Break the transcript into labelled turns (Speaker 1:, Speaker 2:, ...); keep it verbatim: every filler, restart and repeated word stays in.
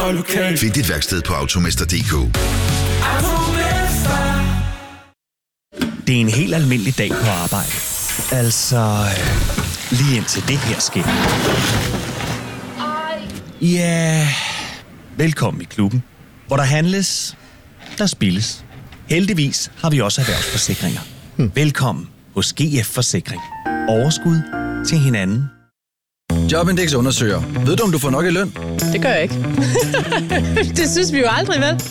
Speaker 1: og lokal.
Speaker 2: Find dit værksted på automester punktum d k.
Speaker 1: Automester.
Speaker 3: Det er en helt almindelig dag på arbejde. Altså, lige indtil det her sker. Ja, velkommen i klubben, hvor der handles, der spilles. Heldigvis har vi også erhvervsforsikringer. Hmm. Velkommen hos G F Forsikring. Overskud til hinanden.
Speaker 4: Jobindex undersøger. Ved du, om du får nok i løn?
Speaker 5: Det gør jeg ikke. Det synes vi jo aldrig, vel?